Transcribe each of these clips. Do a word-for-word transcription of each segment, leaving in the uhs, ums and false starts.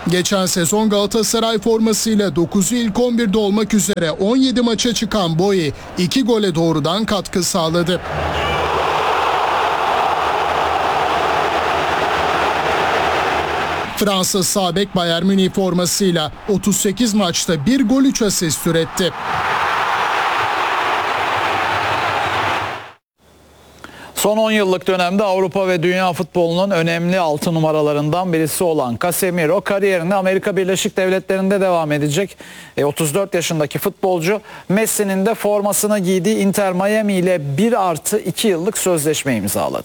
Geçen sezon Galatasaray formasıyla dokuzu ilk on birde olmak üzere on yedi maça çıkan Boey iki gole doğrudan katkı sağladı. Fransız sağ bek Bayern Münih formasıyla otuz sekiz maçta bir gol üç asist üretti. Son on yıllık dönemde Avrupa ve dünya futbolunun önemli altı numaralarından birisi olan Casemiro kariyerine Amerika Birleşik Devletleri'nde devam edecek. E, otuz dört yaşındaki futbolcu Messi'nin de formasını giydiği Inter Miami ile bir artı iki yıllık sözleşme imzaladı.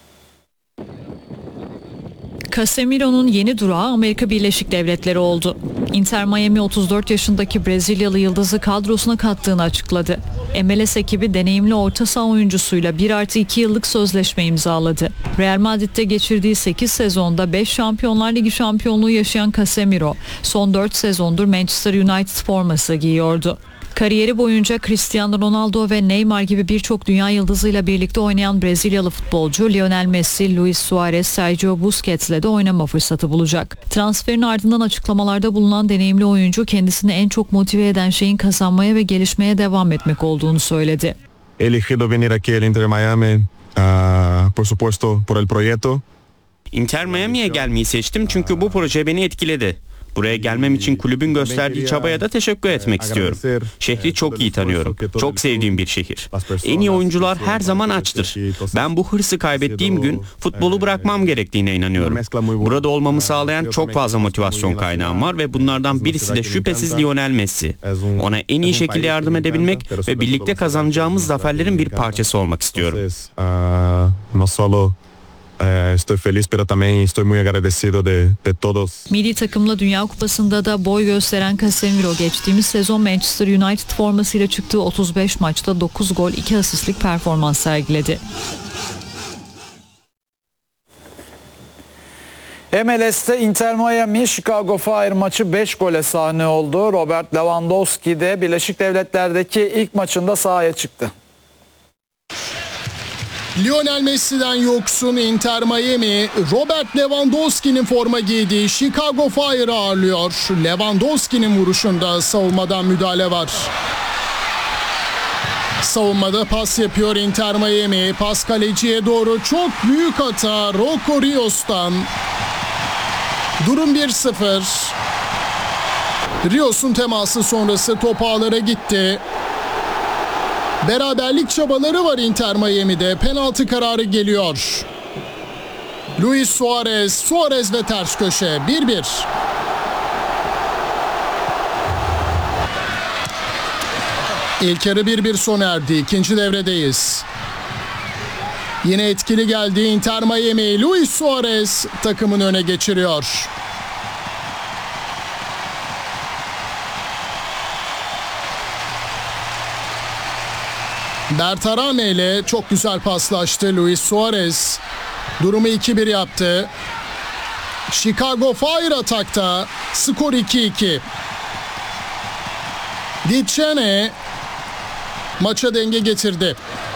Casemiro'nun yeni durağı Amerika Birleşik Devletleri oldu. Inter Miami otuz dört yaşındaki Brezilyalı yıldızı kadrosuna kattığını açıkladı. M L S ekibi deneyimli orta saha oyuncusuyla bir artı iki yıllık sözleşme imzaladı. Real Madrid'de geçirdiği sekiz sezonda beş Şampiyonlar Ligi şampiyonluğu yaşayan Casemiro son dört sezondur Manchester United forması giyiyordu. Kariyeri boyunca Cristiano Ronaldo ve Neymar gibi birçok dünya yıldızıyla birlikte oynayan Brezilyalı futbolcu Lionel Messi, Luis Suarez, Sergio Busquets'le de oynama fırsatı bulacak. Transferin ardından açıklamalarda bulunan deneyimli oyuncu kendisini en çok motive eden şeyin kazanmaya ve gelişmeye devam etmek olduğunu söyledi. Elegido venir aquí al Inter Miami, uh, por supuesto por el proyecto. Inter Miami'ye gelmeyi seçtim çünkü bu proje beni etkiledi. Buraya gelmem için kulübün gösterdiği çabaya da teşekkür etmek istiyorum. Şehri çok iyi tanıyorum. Çok sevdiğim bir şehir. En iyi oyuncular her zaman açtır. Ben bu hırsı kaybettiğim gün futbolu bırakmam gerektiğine inanıyorum. Burada olmamı sağlayan çok fazla motivasyon kaynağım var ve bunlardan birisi de şüphesiz Lionel Messi. Ona en iyi şekilde yardım edebilmek ve birlikte kazanacağımız zaferlerin bir parçası olmak istiyorum. Estoy feliz pero también estoy muy agradecido de, de todos. Milli takımla Dünya Kupası'nda da boy gösteren Casemiro geçtiğimiz sezon Manchester United formasıyla çıktığı otuz beş maçta dokuz gol iki asistlik performans sergiledi. M L S'te Inter Miami Chicago Fire maçı beş gole sahne oldu. Robert Lewandowski de Birleşik Devletler'deki ilk maçında sahaya çıktı. Lionel Messi'den yoksun Inter Miami, Robert Lewandowski'nin forma giydiği Chicago Fire'ı ağırlıyor. Lewandowski'nin vuruşunda savunmadan müdahale var. Savunmada pas yapıyor Inter Miami. Pas kaleciye doğru, çok büyük hata Rocco Rios'tan. Durum bir sıfır. Rios'un teması sonrası top ağlara gitti. Beraberlik çabaları var Inter Miami'de. Penaltı kararı geliyor. Luis Suarez, Suarez ve ters köşe bir bir. İlk yarı bir bir sona erdi. İkinci devredeyiz. Yine etkili geldi Inter Miami. Luis Suarez takımını öne geçiriyor. Bertarame ile çok güzel paslaştı Luis Suarez. Durumu iki bir yaptı. Chicago Fire atakta. Skor iki iki. Dicene maça denge getirdi.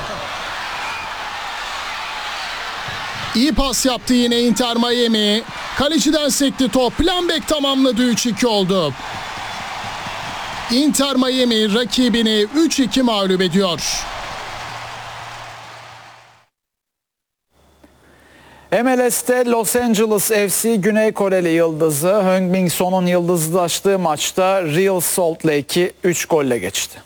İyi pas yaptı yine Inter Miami. Kaleciden sekti top. Plambek tamamladı, üç iki oldu. Inter Miami rakibini üç iki mağlup ediyor. M L S'te Los Angeles F C Güney Koreli yıldızı Heung-min Son'un yıldızlaştığı maçta Real Salt Lake'i üç golle geçti.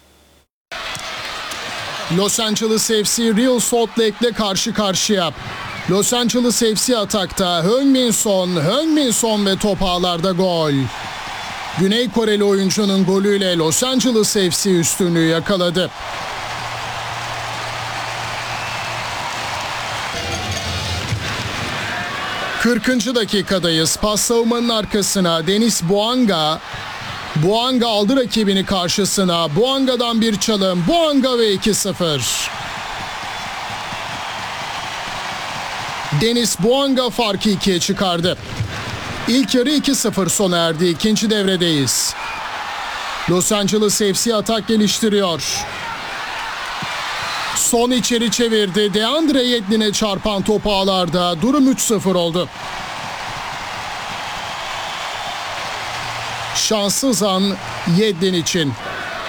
Los Angeles F C Real Salt Lake'le karşı karşıya. Los Angeles F C atakta Heung-min Son, Heung-min Son ve top ağlarda gol. Güney Koreli oyuncunun golüyle Los Angeles F C üstünlüğü yakaladı. kırkıncı dakikadayız. Pas savunmanın arkasına Denis Bouanga. Bouanga aldı rakibini karşısına. Bouanga'dan bir çalım. Bouanga ve iki sıfır. Denis Bouanga farkı ikiye çıkardı. İlk yarı iki sıfır sona erdi. İkinci devredeyiz. Los Angeles F C atak geliştiriyor. Son içeri çevirdi. Deandre Yedlin'e çarpan top ağlarda. Durum üç sıfır oldu. Şanssız an Yedlin için.